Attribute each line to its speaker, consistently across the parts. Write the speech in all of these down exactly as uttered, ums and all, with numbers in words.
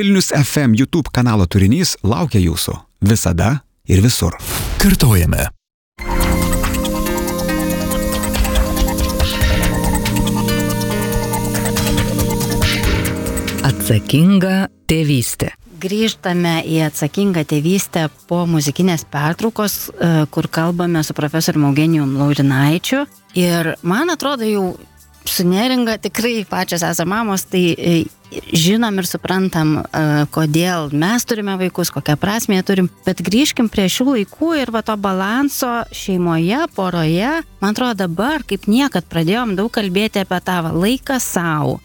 Speaker 1: Vilnius F M YouTube kanalo turinys laukia jūsų visada ir visur.
Speaker 2: Kartojame.
Speaker 3: Atsakinga tėvystė.
Speaker 4: Grįžtame į atsakingą tėvystę po muzikinės pertraukos, kur kalbame su profesoriumi Eugenijum Laurinaičiu. Ir man atrodo, jau su Neringa tikrai pačios esame mamos, tai žinom ir suprantam, kodėl mes turime vaikus, kokią prasmę turim. Bet grįžkim prie šių laikų ir va to balanso šeimoje, poroje. Man atrodo, dabar kaip niekad pradėjom daug kalbėti apie tą laiką savo.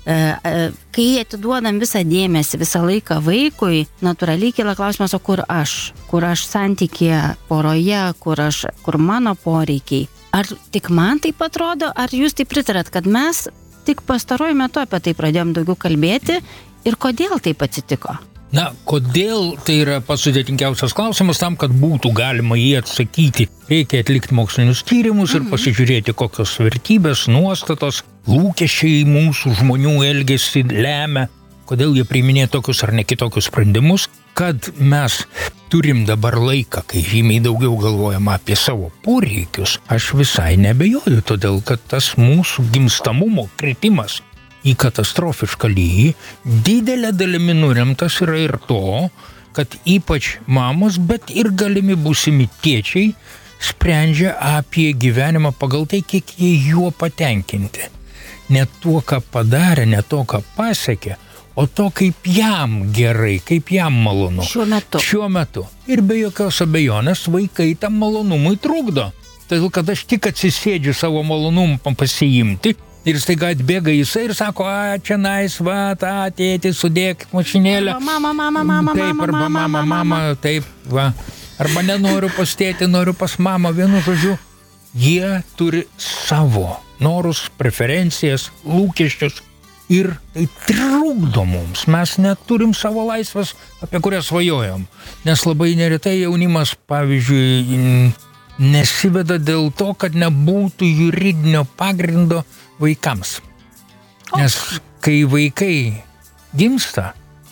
Speaker 4: Kai atiduodam visą dėmesį, visą laiką vaikui, natūraliai kyla klausimas, o kur aš? Kur aš santykėje, poroje, kur, aš, kur mano poreikiai? Ar tik man taip atrodo, ar jūs taip pritarat, kad mes tik pastaruoju metu apie tai pradėjom daugiau kalbėti ir kodėl taip atsitiko?
Speaker 5: Na, kodėl tai yra pats sudėtingiausias klausimas, tam, kad būtų galima jį atsakyti, reikia atlikti mokslinius tyrimus ir pasižiūrėti, kokios vertybės, nuostatos, lūkesčiai mūsų žmonių elgesį lemia, kodėl jie priiminėja tokius ar ne kitokius sprendimus, kad mes turim dabar laiką, kai žymiai daugiau galvojama apie savo poreikius. Aš visai nebejoju, todėl kad tas mūsų gimstamumo kritimas į katastrofišką lygį didelė dalimi nuremtas yra ir to, kad ypač mamos, bet ir galimi būsimi tėčiai sprendžia apie gyvenimą pagal tai, kiek jie juo patenkinti. Ne tuo, ką padarė, ne to, ką pasiekė, o to, kaip jam gerai, kaip jam malonu.
Speaker 4: Šiuo metu.
Speaker 5: Šiuo metu. Ir be jokios abejonės vaikai tam malonumui trukdo. Todėl, kad aš tik atsisėdžiu savo malonumą pasiimti, ir staiga atbėga jisai ir sako, a, čia nais, va, tą tėtį, sudėk mašinėlę.
Speaker 4: Mama, mama, mama,
Speaker 5: taip,
Speaker 4: mama,
Speaker 5: arba
Speaker 4: mama,
Speaker 5: mama,
Speaker 4: mama,
Speaker 5: mama, taip, va. Arba nenoriu pas tėtį, noriu pas mamą, vienu žodžiu. Jie turi savo norus, preferencijas, lūkesčius ir tai trukdo mums. Mes neturim savo laisvės, apie kurią svajojom. Nes labai neretai jaunimas, pavyzdžiui, nesiveda dėl to, kad nebūtų juridinio pagrindo vaikams. Nes kai vaikai gimsta,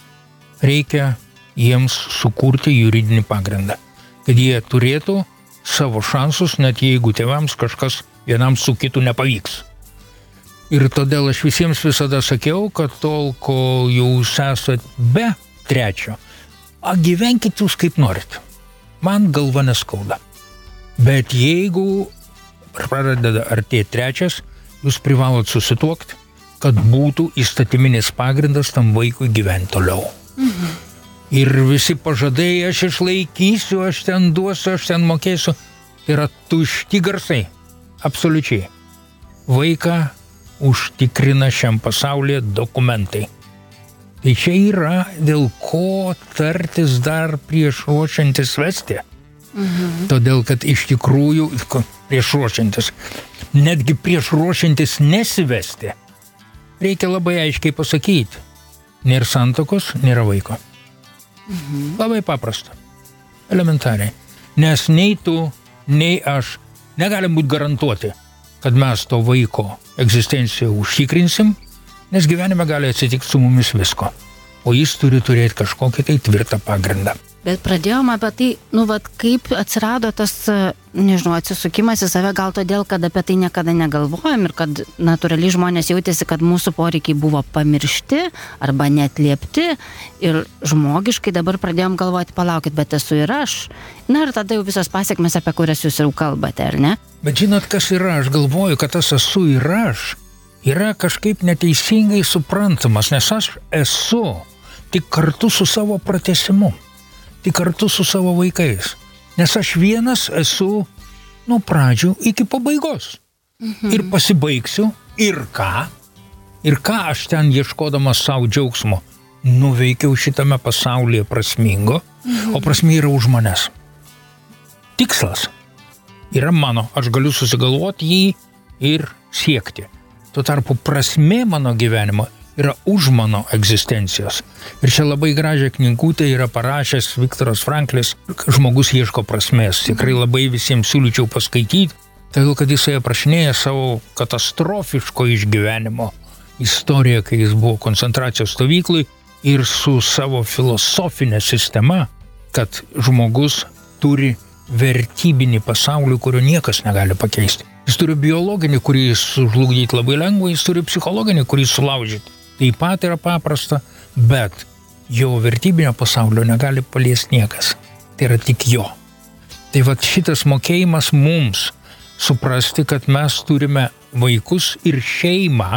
Speaker 5: reikia jiems sukurti juridinį pagrindą, kad jie turėtų savo šansus, net jeigu tėvams kažkas vienam su kitu nepavyks. Ir todėl aš visiems visada sakiau, kad tol, kol jūs esat be trečio, a, gyvenkit jūs kaip norit. Man galva neskauda. Bet jeigu pradeda artėti trečias, jūs privalot susituokti, kad būtų įstatyminis pagrindas tam vaikui gyventi toliau. Mhm. Ir visi pažadai, aš išlaikysiu, aš ten duosiu, aš ten mokėsiu, tai yra tušti garsai. Absoliučiai. Vaiką užtikrina šiam pasaulyje dokumentai. Tai čia yra dėl ko tartis dar prieš ruošiantis vesti. Mhm. Todėl, kad iš tikrųjų prieš ruošiantis, netgi prieš ruošiantis nesivesti, reikia labai aiškiai pasakyti, nėra santuokos, nėra vaiko. Mhm. Labai paprasta, elementariai. Nes nei tu, nei aš negalim būti garantuoti, kad mes to vaiko egzistenciją užtikrinsim, nes gyvenime gali atsitikti su mumis visko, o jis turi turėti kažkokį tai tvirtą pagrindą.
Speaker 4: Bet pradėjom apie tai, nu, vat, kaip atsirado tas, nežinau, atsisukimas į save, gal todėl, kad apie tai niekada negalvojom ir kad natūraliai žmonės jautėsi, kad mūsų poreikiai buvo pamiršti arba neatliepti ir žmogiškai dabar pradėjom galvoti, palaukit, bet esu ir aš. Na ir tada jau visos pasiekmes, apie kurias jūs jau kalbate, ar ne?
Speaker 5: Bet žinot, kas yra? Aš galvoju, kad tas esu ir aš yra kažkaip neteisingai suprantamas, nes aš esu tik kartu su savo pratęsimu. Tik kartu su savo vaikais. Nes aš vienas esu nuo pradžių iki pabaigos. Mhm. Ir pasibaigsiu. Ir ką? Ir ką aš ten ieškodamas savo džiaugsmo nuveikiau šitame pasaulyje prasmingo, mhm. o prasmė yra už manęs. Tikslas yra mano. Aš galiu susigalvoti jį ir siekti. Tuo tarpu prasmė mano gyvenimo yra už mano egzistencijos. Ir čia labai gražią knygutę yra parašęs Viktoras Franklis, žmogus ieško prasmės. Tikrai labai visiems siūlyčiau paskaityti, todėl kad jisai aprašinėja savo katastrofiško išgyvenimo istoriją, kai jis buvo koncentracijos stovyklai ir su savo filosofinė sistema, kad žmogus turi vertybinį pasaulį, kurio niekas negali pakeisti. Jis turi biologinį, kurį sužlugdyti labai lengva, jis turi psichologinį, kurį sulaužyti. Taip pat yra paprasta, bet jo vertybinio pasaulio negali paliesti niekas. Tai yra tik jo. Tai va šitas mokėjimas mums suprasti, kad mes turime vaikus ir šeimą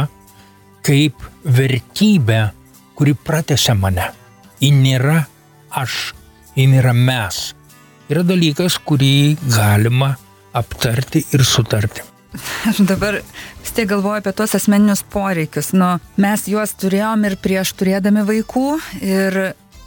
Speaker 5: kaip vertybę, kuri pratęsia mane. Ji nėra aš, ji nėra mes. Yra dalykas, kurį galima aptarti ir sutarti.
Speaker 2: Aš dabar vis tiek galvoju apie tuos asmeninius poreikius. Nu, mes juos turėjom ir prieš turėdami vaikų ir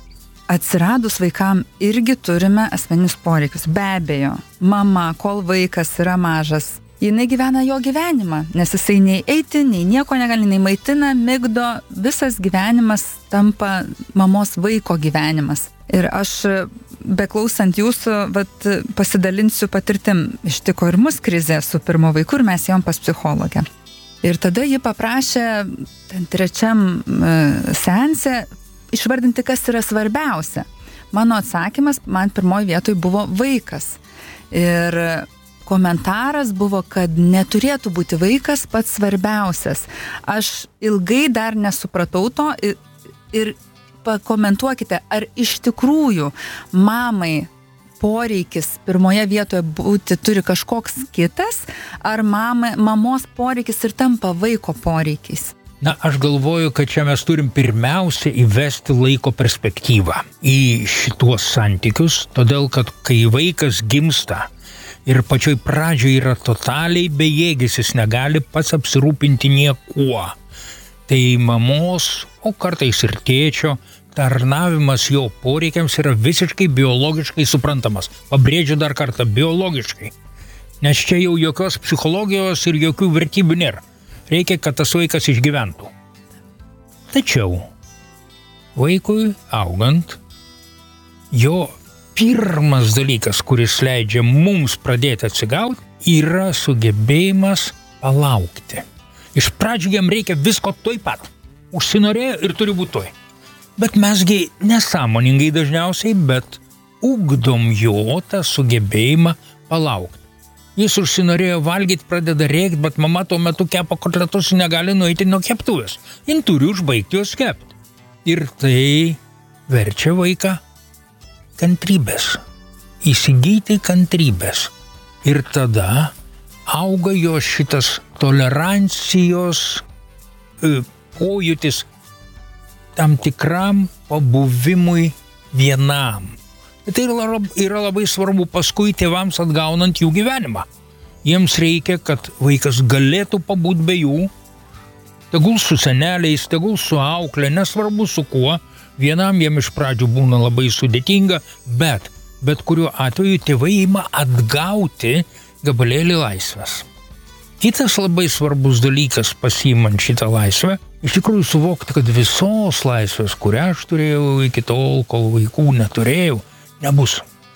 Speaker 2: atsiradus vaikam irgi turime asmeninius poreikius. Be abejo, mama, kol vaikas yra mažas, jinai gyvena jo gyvenimą, nes jisai nei eiti, nei nieko negali, nei maitina, migdo, visas gyvenimas tampa mamos vaiko gyvenimas. Ir aš, beklausant jūsų, vat, pasidalinsiu patirtim, ištiko ir mus krizė su pirmo vaiku ir mes ėjom pas psichologę. Ir tada ji paprašė ten trečiam e, seanse išvardinti, kas yra svarbiausia. Mano atsakymas man pirmoji vietoj buvo vaikas. Ir komentaras buvo, kad neturėtų būti vaikas pats svarbiausias. Aš ilgai dar nesupratau to ir, ir pakomentuokite, ar iš tikrųjų mamai poreikis pirmoje vietoje būti turi kažkoks kitas, ar mama, mamos poreikis ir tampa vaiko poreikiais.
Speaker 5: Na, aš galvoju, kad čia mes turim pirmiausia įvesti laiko perspektyvą į šituos santykius, todėl kad kai vaikas gimsta ir pačioj pradžioje yra totaliai bejėgis, jis negali pats apsirūpinti niekuo. Tai mamos, o kartais ir tėčio, tarnavimas jo poreikiams yra visiškai biologiškai suprantamas. Pabrėžiu dar kartą, biologiškai. Nes čia jau jokios psichologijos ir jokių vertybių nėra. Reikia, kad tas vaikas išgyventų. Tačiau vaikui augant, jo pirmas dalykas, kuris leidžia mums pradėti atsigauti, yra sugebėjimas palaukti. Iš pradžių jam reikia visko tuoj pat. Užsinorėjo ir turi būti tuoj. Bet mesgi nesąmoningai dažniausiai, bet ugdom jo tą sugebėjimą palaukti. Jis užsinorėjo valgyti, pradeda rėkti, bet mama tuo metu kepa kotletus ir negali nueiti nuo keptuvės. Jin turi užbaigti juos kepti. Ir tai verčia vaiką kantrybės. Įsigyti kantrybės. Ir tada auga jo šitas tolerancijos e, pojūtis tam tikram pabuvimui vienam. Tai yra labai svarbu paskui tėvams atgaunant jų gyvenimą. Jiems reikia, kad vaikas galėtų pabūt be jų, tegul su seneliais, tegul su auklė, nesvarbu su kuo, vienam jiem iš pradžių būna labai sudėtinga, bet, bet kuriuo atveju tėvai ima atgauti gabalėlį laisvės. Kitas labai svarbus dalykas pasiimant šitą laisvę, iš tikrųjų suvokti, kad visos laisvės, kurią aš turėjau iki tol, kol vaikų neturėjau, nebus.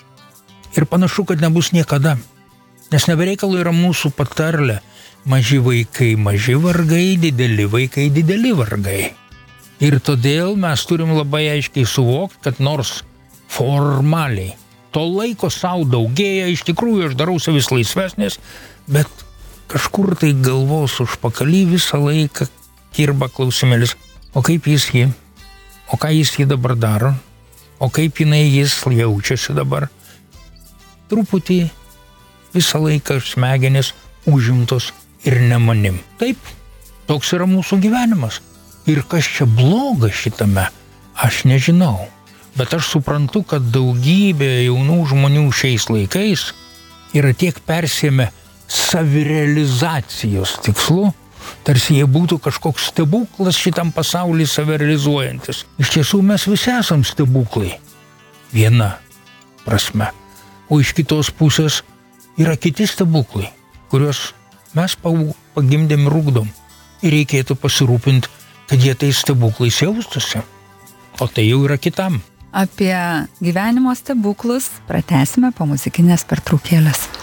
Speaker 5: Ir panašu, kad nebus niekada. Nes nebereikalu yra mūsų patarlė. Maži vaikai, maži vargai, dideli vaikai, dideli vargai. Ir todėl mes turim labai aiškiai suvokti, kad nors formaliai to laiko savo daugėja, iš tikrųjų aš darausi vis laisvesnės, bet kažkur tai galvos užpakaly visą laiką kirba klausimėlis. O kaip jis jį? O ką jis jį dabar daro? O kaip jinai jis jaučiasi dabar? Truputį visą laiką smegenis užimtos ir ne manim. Taip, toks yra mūsų gyvenimas. Ir kas čia bloga šitame, aš nežinau. Bet aš suprantu, kad daugybė jaunų žmonių šiais laikais yra tiek persiėmę savirealizacijos tikslu, tarsi jie būtų kažkoks stebuklas šitam pasaulyje savirealizuojantis. Iš tiesų mes visi esam stebuklai. Viena prasme. O iš kitos pusės yra kiti stebuklai, kuriuos mes pagimdėm ir ugdom. Ir reikėtų pasirūpinti, kad jie tai stebuklais jaustųsi. O tai jau yra kitam.
Speaker 2: Apie gyvenimo stebuklus pratęsime po muzikinės pertraukėlės.